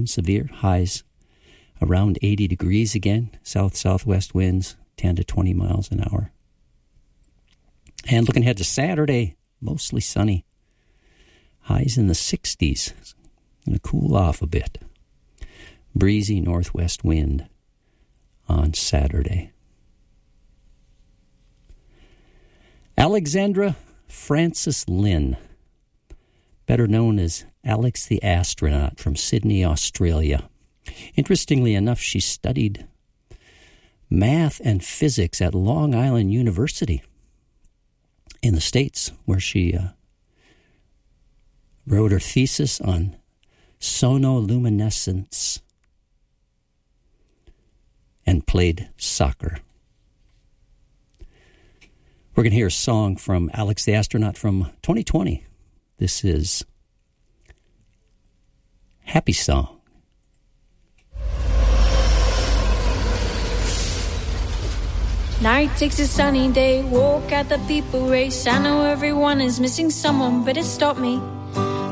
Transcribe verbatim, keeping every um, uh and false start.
some severe, highs around eighty degrees again, south-southwest winds, ten to twenty miles an hour. And looking ahead to Saturday, mostly sunny. Highs in the sixties. Going to cool off a bit. Breezy northwest wind on Saturday. Alexandra Frances Lynn, better known as Alex the Astronaut, from Sydney, Australia. Interestingly enough, she studied math and physics at Long Island University in the States, where she uh, wrote her thesis on sonoluminescence and played soccer. We're going to hear a song from Alex the Astronaut from twenty twenty. This is Happy Song. Night takes a sunny day, walk at the people race. I know everyone is missing someone, but it stopped me.